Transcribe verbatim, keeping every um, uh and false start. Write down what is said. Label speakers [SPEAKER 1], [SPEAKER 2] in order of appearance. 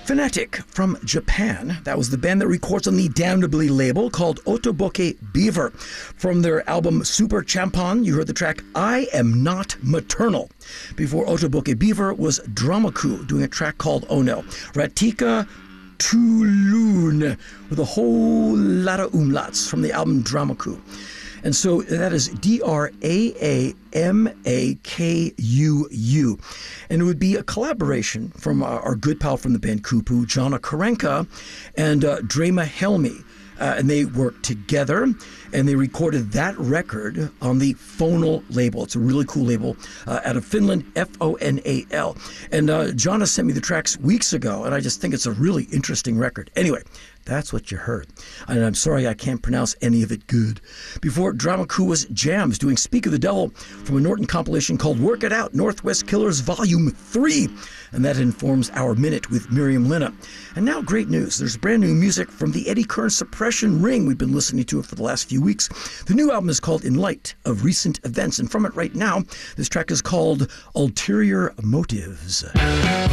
[SPEAKER 1] Phonetic from Japan. That was the band that records on the Damnably label called Otoboke Beaver. From their album Super Champon, you heard the track I Am Not Maternal. Before Otoboke Beaver was Dramaku doing a track called Oh No. Ratika Tulun with a whole lot of umlauts from the album Dramaku. And so that is D R A A M A K U U. And it would be a collaboration from our, our good pal from the band Kupu, Jana Karenka, and uh, Drema Helmi. Uh, and they worked together, and they recorded that record on the Fonal label. It's a really cool label uh, out of Finland, F O N A L. And uh, Jana sent me the tracks weeks ago, and I just think it's a really interesting record. Anyway, that's what you heard. And I'm sorry I can't pronounce any of it good. Before Dramaku was Jams doing Speak of the Devil from a Norton compilation called Work It Out, Northwest Killers Volume three. And that informs our minute with Miriam Linna. And now great news. There's brand new music from the Eddie Kern Suppression Ring. We've been listening to it for the last few weeks. The new album is called In Light of Recent Events. And from it right now, this track is called Ulterior Motives.